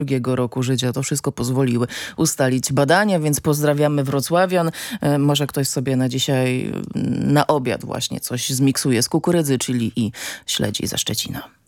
drugiego roku życia. To wszystko pozwoliły ustalić badania, więc pozdrawiamy wrocławian. Może ktoś sobie na dzisiaj na obiad właśnie coś zmiksuje z kukurydzy, chili i śledzi ze Szczecina.